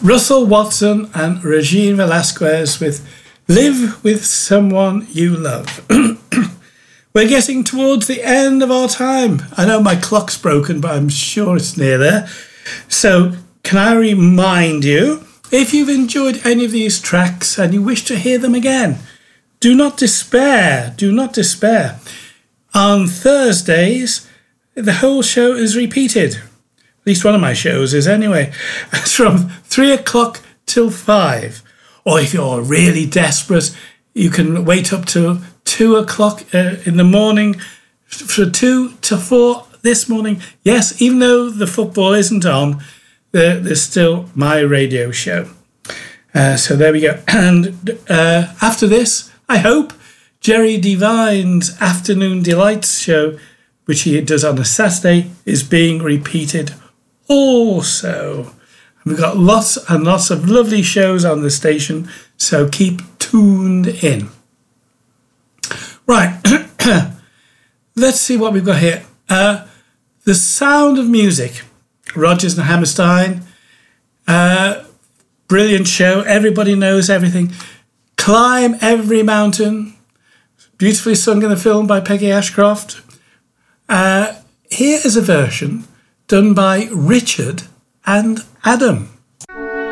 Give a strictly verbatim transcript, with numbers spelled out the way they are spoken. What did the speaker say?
Russell Watson and Regine Velasquez with Live With Someone You Love. We're getting towards the end of our time. I know my clock's broken, but I'm sure it's near there. So can I remind you, if you've enjoyed any of these tracks and you wish to hear them again, do not despair. Do not despair. On Thursdays, the whole show is repeated. At least one of my shows is anyway. It's from three o'clock till five. Or if you're really desperate, you can wait up to two o'clock uh, in the morning for two to four this morning. Yes, even though the football isn't on, there, there's still my radio show. Uh, so there we go. And uh, after this, I hope, Jerry Devine's Afternoon Delights show, which he does on a Saturday, is being repeated also. And we've got lots and lots of lovely shows on the station, so keep tuned in. Right, let's see what we've got here. Uh, The Sound of Music, Rodgers and Hammerstein. Uh, brilliant show. Everybody knows everything. Climb Every Mountain, beautifully sung in the film by Peggy Ashcroft. Uh, here is a version done by Richard and Adam.